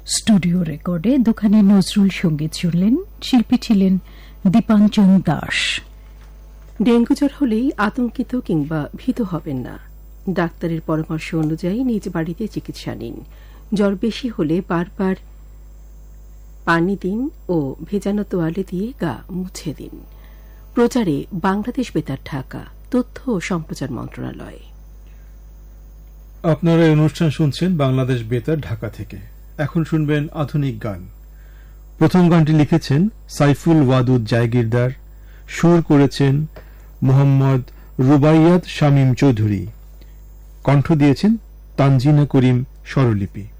Studio রেকর্ডে দোকানে নজরুল সঙ্গীত শুনলেন। শিল্পী ছিলেন দীপাঞ্জন দাস। ডেঙ্গু জ্বর হলেই আতঙ্কিত কিংবা ভীত হবেন না। ডাক্তারের পরামর্শ অনুযায়ী নিজ বাড়িতে চিকিৎসা নিন। জ্বর বেশি হলে বারবার পানি দিন ও ভেজানো তোয়ালে দিয়ে গা মুছে দিন। প্রচারে বাংলাদেশ বেতার ঢাকা, তথ্য ও সম্প্রচার মন্ত্রণালয়। আপনারা এই অনুষ্ঠান শুনছেন বাংলাদেশ বেতার ঢাকা থেকে। এখন শুনবেন আধুনিক গান। প্রথম গানটি লিখেছেন সাইফুল ওয়াদুদ জায়গিরদার, সুর করেছেন মোহাম্মদ রুবাইয়াত শামীম চৌধুরী, কণ্ঠ দিয়েছেন তানজিনা করিম স্বরলিপি।